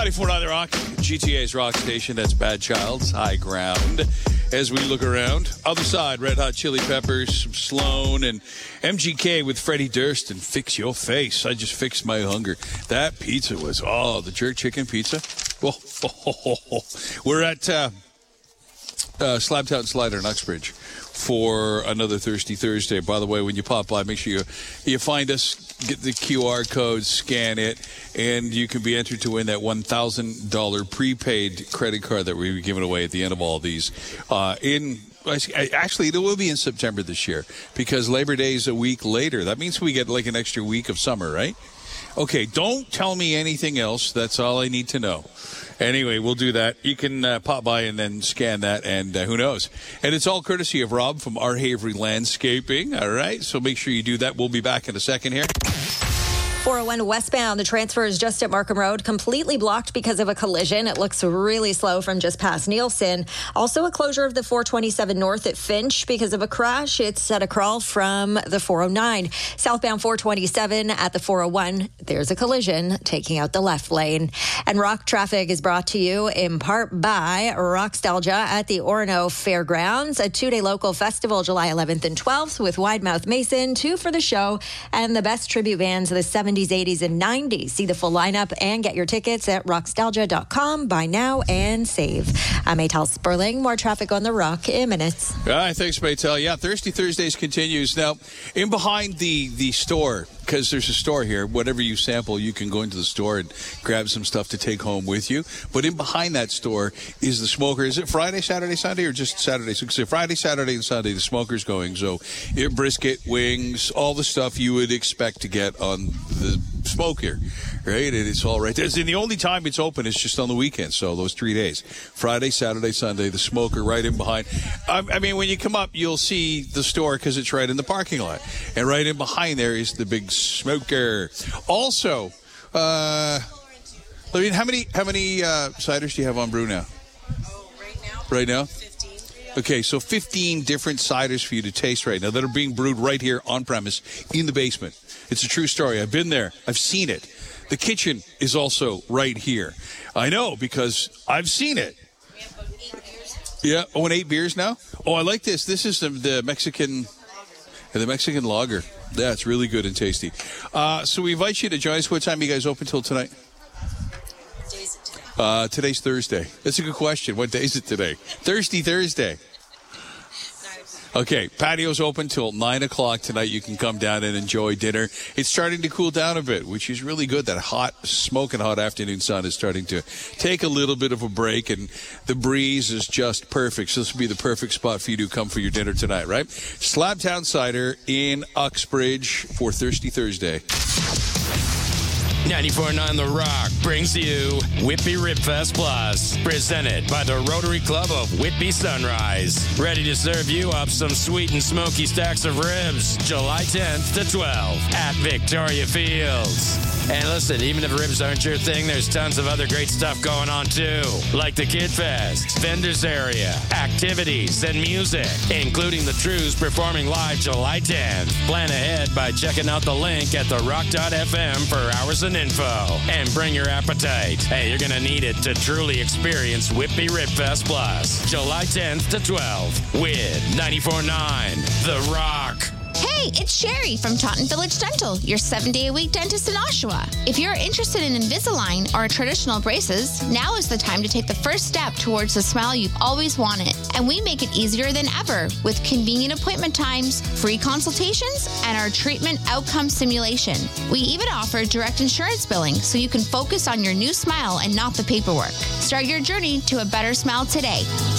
94.9 The Rock, GTA's rock station. That's Bad Child's High Ground. As we look around, other side, Red Hot Chili Peppers, Sloan, and MGK with Freddie Durst and Fix Your Face. I just fixed my hunger. That pizza was, the jerk chicken pizza. We're at Slabtown Slider in Uxbridge for another Thirsty Thursday. By the way, when you pop by, make sure you find us, get the QR code, scan it, and you can be entered to win that $1,000 prepaid credit card that we'll be giving away at the end of all these. Actually, it will be in September this year because Labor Day is a week later. That means we get like an extra week of summer, right? Okay, don't tell me anything else. That's all I need to know. Anyway, we'll do that. You can pop by and then scan that, and who knows. And it's all courtesy of Rob from Our Havery Landscaping, all right? So make sure you do that. We'll be back in a second here. 401 westbound, the transfer is just at Markham Road, completely blocked because of a collision. It looks really slow from just past Nielsen. Also a closure of the 427 north at Finch because of a crash. It's at a crawl from the 409. Southbound 427 at the 401, there's a collision taking out the left lane. And rock traffic is brought to you in part by Rockstalgia at the Orono Fairgrounds, a two-day local festival July 11th and 12th with Widemouth Mason, 2 for the show, and the best tribute bands of the 70s, 80s, and 90s. See the full lineup and get your tickets at rockstalgia.com. Buy now and save. I'm Maytal Sperling. More traffic on the Rock in minutes. All right, thanks, Maytal. Yeah, Thirsty Thursdays continues. Now, in behind the store, because there's a store here, whatever you sample, you can go into the store and grab some stuff to take home with you. But in behind that store is the Smoker. Is it Friday, Saturday, Sunday, or just Saturday? So Friday, Saturday, and Sunday, the Smoker's going. So brisket, wings, all the stuff you would expect to get on the Smoke here, right? And it's all right. And the only time it's open is just on the weekends. So those 3 days, Friday, Saturday, Sunday, the Smoker right in behind. I mean, when you come up, you'll see the store because it's right in the parking lot. And right in behind there is the big Smoker. Also, I mean, how many ciders do you have on brew now? Oh, right now? Right now? 15. Okay, so 15 different ciders for you to taste right now that are being brewed right here on premise in the basement. It's a true story. I've been there. I've seen it. The kitchen is also right here. I know because I've seen it. We have about 8 beers. Yeah. Oh, and 8 beers now? Oh, I like this. This is the Mexican lager. Yeah, it's really good and tasty. So we invite you to join us. What time are you guys open till tonight? What day is it today? Today's Thursday. That's a good question. What day is it today? Thirsty Thursday. Okay, patio's open till 9 o'clock tonight. You can come down and enjoy dinner. It's starting to cool down a bit, which is really good. That hot, smoking hot afternoon sun is starting to take a little bit of a break, and the breeze is just perfect. So this will be the perfect spot for you to come for your dinner tonight, right? Slabtown Cider in Uxbridge for Thirsty Thursday. 94.9 The Rock brings you Whitby Ribfest Plus, presented by the Rotary Club of Whitby Sunrise. Ready to serve you up some sweet and smoky stacks of ribs, July 10th to 12th at Victoria Fields. And listen, even if ribs aren't your thing, there's tons of other great stuff going on too, like the Kid Fest, vendors area, activities, and music, including the Trews performing live July 10th. Plan ahead by checking out the link at therock.fm for hours and info. And bring your appetite. Hey, you're going to need it to truly experience Whitby Ribfest Plus, July 10th to 12th with 94.9 The Rock. Hey, it's Sherry from Taunton Village Dental, your 7-day-a-week dentist in Oshawa. If you're interested in Invisalign or traditional braces, now is the time to take the first step towards the smile you've always wanted. And we make it easier than ever with convenient appointment times, free consultations, and our treatment outcome simulation. We even offer direct insurance billing so you can focus on your new smile and not the paperwork. Start your journey to a better smile today.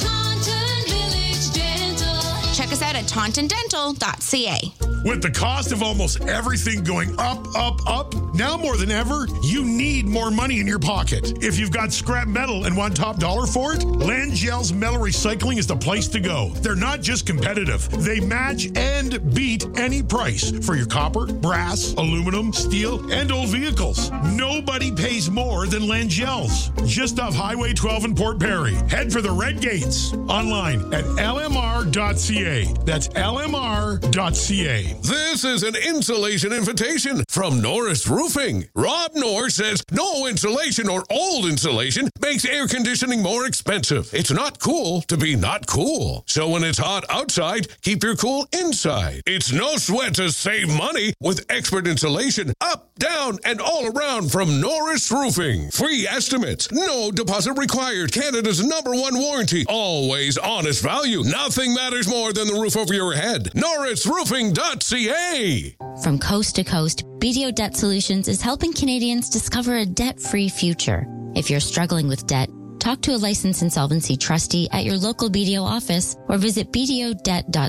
Check us out at tauntondental.ca. With the cost of almost everything going up, now more than ever, you need more money in your pocket. If you've got scrap metal and want top dollar for it, Langell's Metal Recycling is the place to go. They're not just competitive. They match and beat any price for your copper, brass, aluminum, steel, and old vehicles. Nobody pays more than Langell's. Just off Highway 12 in Port Perry. Head for the Red Gates. Online at lmr.ca. That's lmr.ca. This is an insulation invitation from Norris Roofing. Rob Norris says no insulation or old insulation makes air conditioning more expensive. It's not cool to be not cool. So when it's hot outside, keep your cool inside. It's no sweat to save money with expert insulation up, down, and all around from Norris Roofing. Free estimates, no deposit required. Canada's #1 warranty. Always honest value. Nothing matters more than the roof over your head. NorrisRoofing.ca. From coast to coast, BDO Debt Solutions is helping Canadians discover a debt-free future. If you're struggling with debt, talk to a licensed insolvency trustee at your local BDO office or visit bdodebt.ca.